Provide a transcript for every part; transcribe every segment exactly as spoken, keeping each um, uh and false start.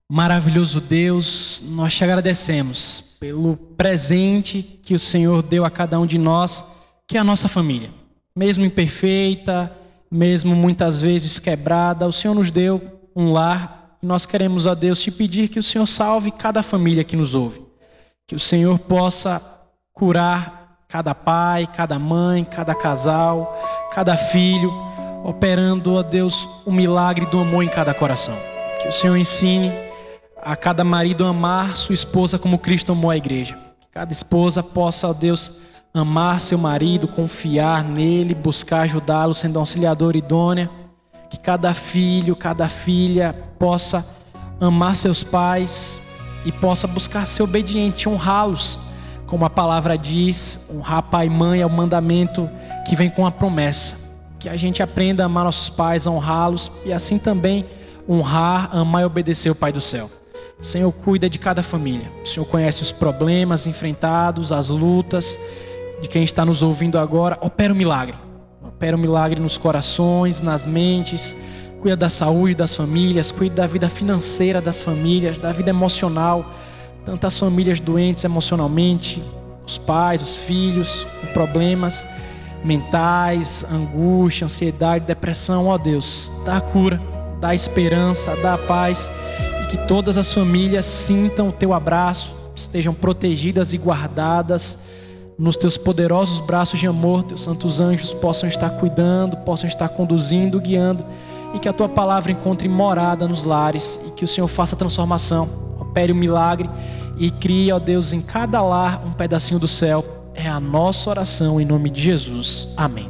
Maravilhoso Deus, nós te agradecemos pelo presente que o Senhor deu a cada um de nós, que é a nossa família. Mesmo imperfeita, mesmo muitas vezes quebrada, o Senhor nos deu um lar. Nós queremos, ó Deus, te pedir que o Senhor salve cada família que nos ouve. Que o Senhor possa curar cada pai, cada mãe, cada casal, cada filho, operando, ó Deus, o milagre do amor em cada coração. Que o Senhor ensine a cada marido amar sua esposa como Cristo amou a igreja. Que cada esposa possa, ó Deus, amar seu marido, confiar nele, buscar ajudá-lo sendo auxiliador idônea. Que cada filho, cada filha possa amar seus pais e possa buscar ser obediente, honrá-los. Como a palavra diz, honrar pai e mãe é o mandamento que vem com a promessa. Que a gente aprenda a amar nossos pais, a honrá-los e assim também honrar, amar e obedecer o Pai do céu. Senhor, cuida de cada família. O Senhor conhece os problemas enfrentados, as lutas de quem está nos ouvindo agora. Opera o milagre. Opera o milagre nos corações, nas mentes. Cuida da saúde das famílias, cuida da vida financeira das famílias, da vida emocional. Tantas famílias doentes emocionalmente, os pais, os filhos, com problemas mentais, angústia, ansiedade, depressão. Ó Deus, dá a cura, dá a esperança, dá a paz. Que todas as famílias sintam o teu abraço, estejam protegidas e guardadas nos teus poderosos braços de amor. Teus santos anjos possam estar cuidando, possam estar conduzindo, guiando, e que a tua palavra encontre morada nos lares e que o Senhor faça a transformação, opere o milagre e crie, ó Deus, em cada lar um pedacinho do céu. É a nossa oração em nome de Jesus. Amém.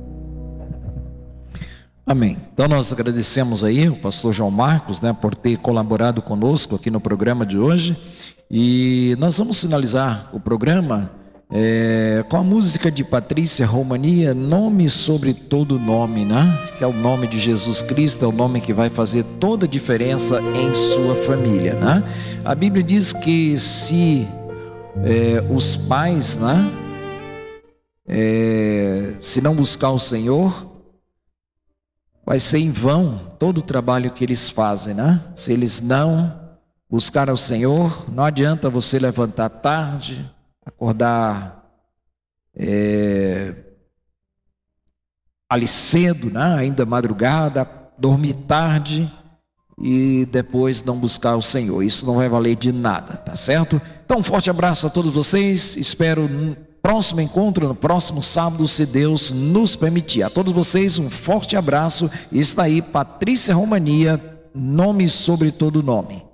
Amém. Então nós agradecemos aí o pastor João Marcos, né, por ter colaborado conosco aqui no programa de hoje. E nós vamos finalizar o programa é, com a música de Patrícia Romania, Nome sobre todo nome, né? Que é o nome de Jesus Cristo, é o nome que vai fazer toda a diferença em sua família, né? A Bíblia diz que se é, os pais, né, é, se não buscar o Senhor, vai ser em vão todo o trabalho que eles fazem, né? Se eles não buscar ao Senhor, não adianta você levantar tarde, acordar é, ali cedo, né? Ainda madrugada, dormir tarde e depois não buscar o Senhor. Isso não vai valer de nada, tá certo? Então, um forte abraço a todos vocês. Espero próximo encontro no próximo sábado, se Deus nos permitir. A todos vocês um forte abraço. Está aí Patrícia Romania, Nome sobre todo nome.